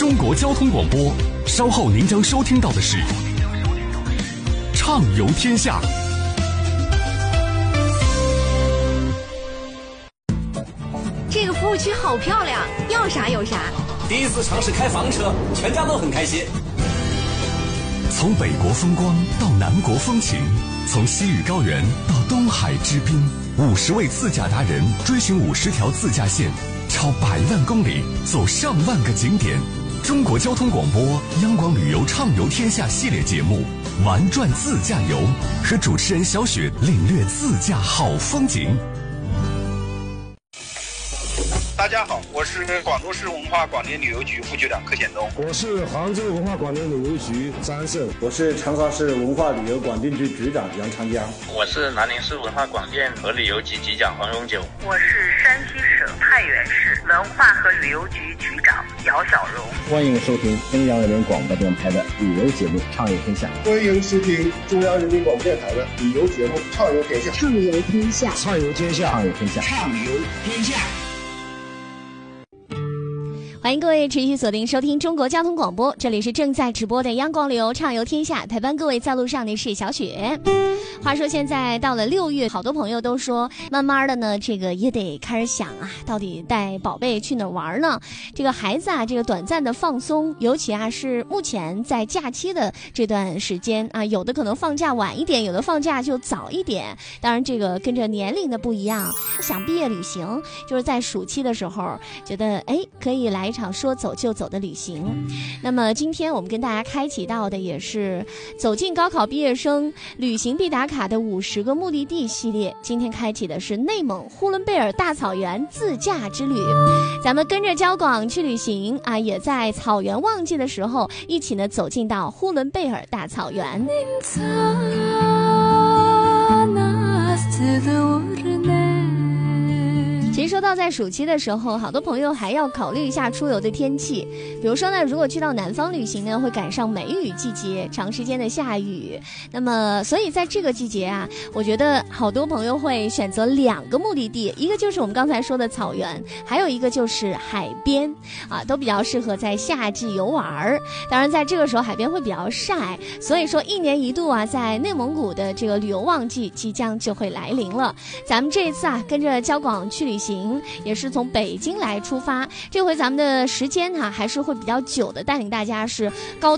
中国交通广播。稍后您将收听到的是畅游天下。 这个服务区好漂亮，要啥有啥。 第一次尝试开房车，全家都很开心。 从北国风光到南国风情，从西域高原到东海之滨，50位自驾达人追寻50条自驾线，超100万公里，走上万个景点。中国交通广播央广旅游畅游天下系列节目玩转自驾游，和主持人小雪领略自驾好风景。 大家好，我是广州市文化广电旅游局副局长柯显东。 我是杭州文化广电旅游局张胜。 我是长沙市文化旅游广电局局长杨长江。 我是南宁市文化广电和旅游局局长黄永久。 我是山西省太原市文化和旅游局局长姚小荣。 欢迎收听中央人民广播电台的旅游节目《畅游天下》。 欢迎收听中央人民广播电台的旅游节目《畅游天下》。 畅游天下， 畅游天下， 畅游天下， 畅游天下。 欢迎各位持续锁定收听中国交通广播，这里是正在直播的央广旅游畅游天下，陪伴各位在路上的是小雪。话说现在到了6月，好多朋友都说慢慢的呢，这个也得开始想啊，到底带宝贝去哪儿玩呢？这个孩子啊，这个短暂的放松，尤其啊是目前在假期的这段时间啊，有的可能放假晚一点，有的放假就早一点。当然这个跟着年龄的不一样，想毕业旅行就是在暑期的时候，觉得可以来一场说走就走的旅行。那么今天我们跟大家开启到的也是走进高考毕业生旅行必打卡的50个目的地系列。今天开启的是内蒙呼伦贝尔大草原自驾之旅，咱们跟着交广去旅行啊，也在草原旺季的时候一起呢走进到呼伦贝尔大草原。其实说到在暑期的时候，好多朋友还要考虑一下出游的天气。比如说呢，如果去到南方旅行呢，会赶上梅雨季节，长时间的下雨。那么所以在这个季节啊，我觉得好多朋友会选择2个目的地，一个就是我们刚才说的草原，还有一个就是海边啊，都比较适合在夏季游玩。当然在这个时候海边会比较晒，所以说1年1度啊，在内蒙古的这个旅游旺季即将就会来临了。咱们这一次啊，跟着交广去旅行，也是从北京来出发，这回咱们的时间还是会比较久的，带领大家是高